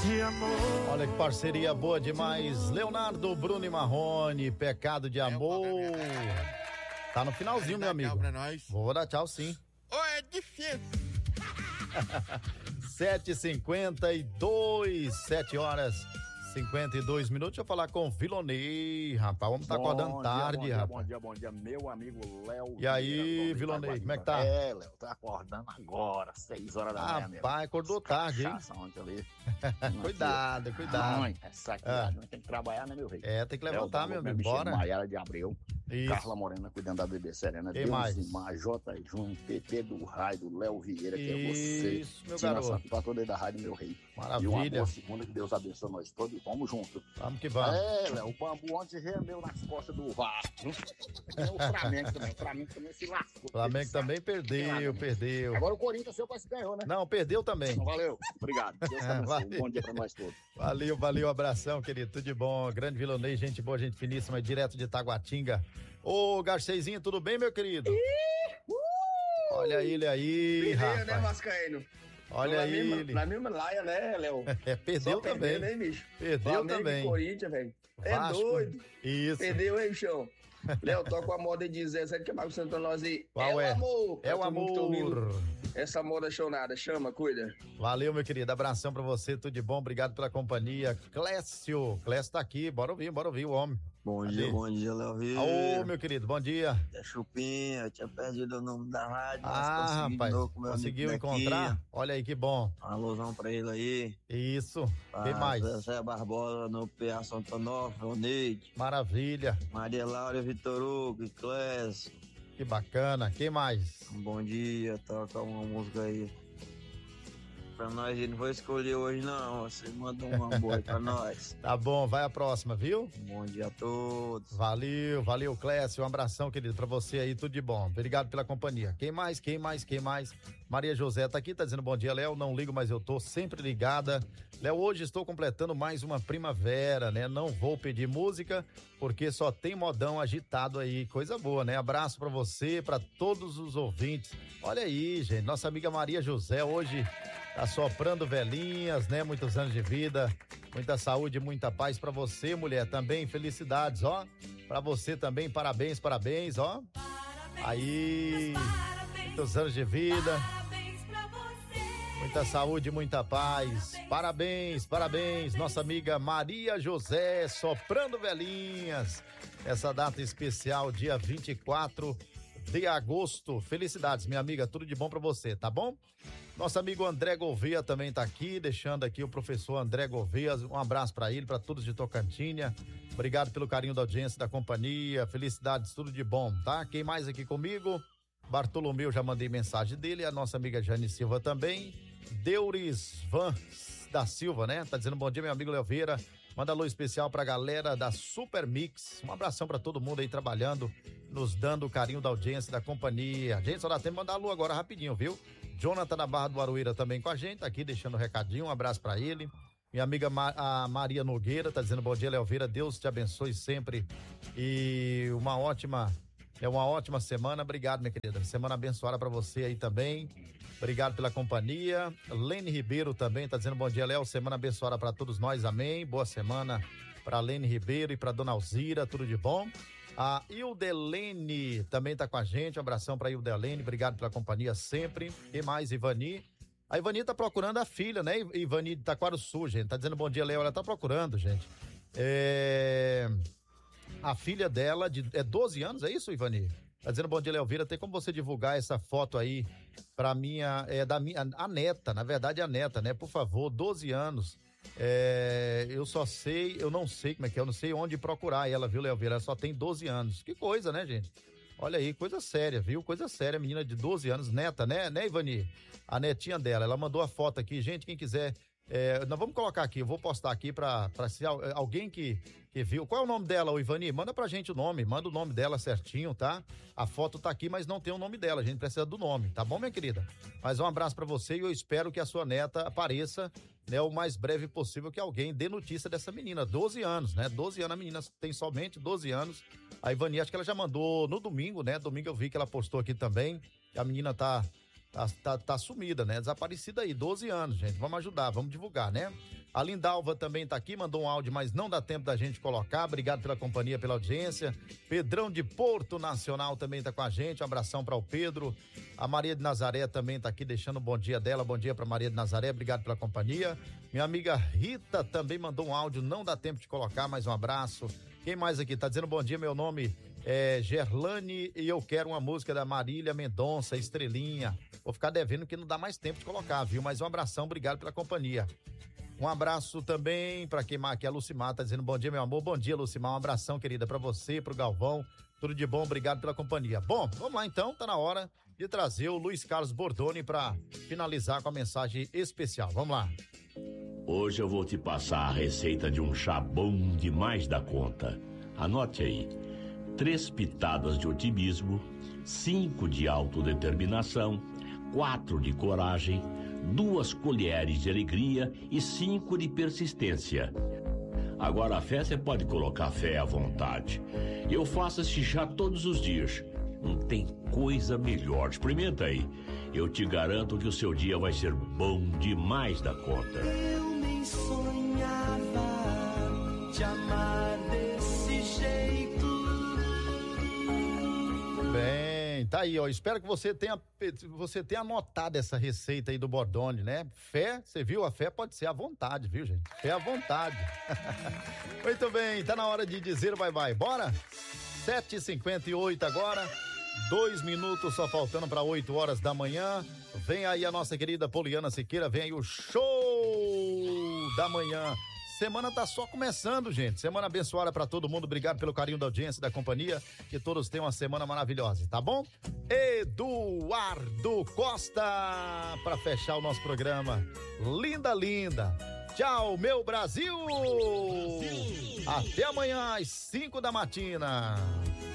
de amor. Olha que parceria boa demais. Leonardo, Bruno e Marrone, Pecado de Amor. Tá no finalzinho, meu amigo. Tchau pra nós. Vou dar tchau, sim. Ô, é difícil. 7h52, 7h52. Deixa eu falar com o Vilonei, rapaz. Vamos estar acordando tarde, rapaz. Bom dia, meu amigo Léo. E aí, Vilonei, como é que tá? Léo, tá acordando agora, 6 horas da manhã. Rapaz, acordou tarde, hein? Cuidado. Mãe, essa aqui, não tem que trabalhar, né, meu rei? Tem que levantar, meu amigo, bora. Maiara de Abreu, Isso. Carla Morena cuidando da bebê Serena, Quem mais? J. Júnior, PP do Raio, do Léo Vieira, que é você. Isso, meu Tina garoto. Santo, pra toda da rádio, meu rei. Maravilha. E uma boa segunda, que Deus abençoe nós todos e vamos junto. Vamos que vamos. Léo, o bambu ontem rendeu nas costas do Vasco. Tem o Flamengo também se lascou. Flamengo também perdeu. Agora o Corinthians seu quase ganhou, né? Não, perdeu também. Valeu, obrigado. Deus abençoe. Bom dia pra nós todos. Valeu, abração, querido, tudo de bom. Grande Vilonei, gente boa, gente finíssima, direto de Taguatinga. Ô, Garcezinho, tudo bem, meu querido? Olha ele aí, rapaz. né, Vascaíno? Olha ele. Na mesma laia, né, Léo? Perdeu Só também. Perdeu, né, bicho? Perdeu Flamengo também. E Corinthians, velho. É Vasco. doido. Isso. Perdeu, hein, bichão? Léo, toca a moda de 17 que é Marcos Santana nós aí. Qual é? O amor. É o Pra todo mundo que tá ouvindo amor. Essa moda chonada, chama, cuida. Valeu, meu querido, abração pra você, tudo de bom, obrigado pela companhia. Clécio tá aqui, bora ouvir o homem. Bom dia, Léo Vieira. Ô, meu querido, bom dia. É Chupinha, eu tinha perdido o nome da rádio, mas consegui rapaz, de novo com meu conseguiu amigo encontrar? daqui. Olha aí, que bom. Um alusão pra ele aí. Isso, quem mais? Zé Barbosa no PA Santo Onofre, o Neide. Maravilha. Maria Laura, Vitor Hugo, Clécio. Que bacana, quem mais? Um bom dia, toca uma música aí. Pra nós, ele não vou escolher hoje não, você manda uma boa aí pra nós. Tá bom, vai a próxima, viu? Bom dia a todos. Valeu, Clécio, um abração, querido, pra você aí, tudo de bom. Obrigado pela companhia. Quem mais? Maria José tá aqui, tá dizendo bom dia, Léo, não ligo, mas eu tô sempre ligada. Léo, hoje estou completando mais uma primavera, né? Não vou pedir música, porque só tem modão agitado aí, coisa boa, né? Abraço pra você, pra todos os ouvintes. Olha aí, gente, nossa amiga Maria José hoje tá soprando velhinhas, né? Muitos anos de vida, muita saúde, muita paz pra você, mulher, também felicidades, ó. Pra você também, parabéns, ó. Aí, muitos anos de vida. Muita saúde, muita paz. Parabéns. Nossa amiga Maria José, soprando velhinhas. Essa data especial, dia 24 de agosto. Felicidades, minha amiga, tudo de bom pra você, tá bom? Nosso amigo André Gouveia também tá aqui, deixando aqui o professor André Gouveia, um abraço pra ele, pra todos de Tocantinha. Obrigado pelo carinho da audiência, da companhia. Felicidades, tudo de bom, tá? Quem mais aqui comigo? Bartolomeu, já mandei mensagem dele, a nossa amiga Jane Silva também. Deuris Van da Silva, né? Tá dizendo bom dia, meu amigo Léo Vieira. Manda alô especial pra galera da Super Mix. Um abração pra todo mundo aí trabalhando, nos dando o carinho da audiência, da companhia. Gente, só dá tempo de mandar alô agora rapidinho, viu? Jonathan da Barra do Aroeira também com a gente, tá aqui deixando um recadinho, um abraço pra ele. Minha amiga a Maria Nogueira tá dizendo bom dia, Léo Vieira. Deus te abençoe sempre e uma ótima semana. Obrigado, minha querida. Semana abençoada pra você aí também. Obrigado pela companhia. Lene Ribeiro também tá dizendo bom dia, Léo. Semana abençoada pra todos nós. Amém. Boa semana pra Lene Ribeiro e pra Dona Alzira. Tudo de bom. A Ildelene também tá com a gente. Um abração pra Ildelene. Obrigado pela companhia sempre. E mais, Ivani. A Ivani tá procurando a filha, né? Ivani de Taquaruçu, gente. Tá dizendo bom dia, Léo. Ela tá procurando, gente. A filha dela é 12 anos, é isso, Ivani? Tá dizendo bom dia, Léo Vieira. Tem como você divulgar essa foto aí pra minha, a neta, na verdade a neta, né? Por favor, 12 anos. Eu não sei como é que é, eu não sei onde procurar ela, viu, Léo Vieira? Ela só tem 12 anos. Que coisa, né, gente? Olha aí, coisa séria, viu? Coisa séria, menina de 12 anos, neta, né, Ivani? A netinha dela, ela mandou a foto aqui, gente, quem quiser. Nós vamos colocar aqui, eu vou postar aqui pra se alguém que viu. Qual é o nome dela, Ivani? Manda pra gente o nome, manda o nome dela certinho, tá? A foto tá aqui, mas não tem o nome dela, a gente precisa do nome, tá bom, minha querida? Mas um abraço pra você e eu espero que a sua neta apareça, né, o mais breve possível, que alguém dê notícia dessa menina. 12 anos, né? 12 anos, a menina tem somente 12 anos. A Ivani, acho que ela já mandou no domingo, né? Domingo eu vi que ela postou aqui também. A menina tá sumida, né? Desaparecida aí, 12 anos, gente. Vamos ajudar, vamos divulgar, né? A Lindalva também tá aqui, mandou um áudio, mas não dá tempo da gente colocar. Obrigado pela companhia, pela audiência. Pedrão de Porto Nacional também tá com a gente. Um abração para o Pedro. A Maria de Nazaré também tá aqui, deixando um bom dia dela. Bom dia para Maria de Nazaré, obrigado pela companhia. Minha amiga Rita também mandou um áudio, não dá tempo de colocar, mas um abraço. Quem mais aqui? Tá dizendo bom dia, meu nome é Gerlane e eu quero uma música da Marília Mendonça, Estrelinha. Vou ficar devendo que não dá mais tempo de colocar, viu? Mas um abração, obrigado pela companhia. Um abraço também para quem aqui, a Lucimar tá dizendo bom dia, meu amor. Bom dia, Lucimar. Um abração, querida, para você, pro Galvão. Tudo de bom, obrigado pela companhia. Bom, vamos lá então, tá na hora de trazer o Luiz Carlos Bordoni para finalizar com a mensagem especial. Vamos lá. Hoje eu vou te passar a receita de um chá bom demais da conta. Anote aí: 3 pitadas de otimismo, 5 de autodeterminação, 4 de coragem, 2 colheres de alegria e 5 de persistência. Agora a fé você pode colocar fé à vontade. Eu faço esse chá todos os dias. Não tem coisa melhor. Experimenta aí. Eu te garanto que o seu dia vai ser bom demais da conta. Eu nem sonhava te amar desse jeito. Bem, tá aí, ó. Espero que você tenha anotado essa receita aí do Bordoni, né? Fé, você viu? A fé pode ser à vontade, viu, gente? Fé à vontade. Muito bem, tá na hora de dizer bye-bye. Bora? 7h58 agora. 2 minutos só faltando para 8 horas da manhã. Vem aí a nossa querida Poliana Siqueira, vem aí o show da manhã. Semana tá só começando, gente. Semana abençoada para todo mundo. Obrigado pelo carinho da audiência, da companhia. Que todos tenham uma semana maravilhosa, tá bom? Eduardo Costa para fechar o nosso programa. Linda, linda. Tchau, meu Brasil. Até amanhã às 5 da matina.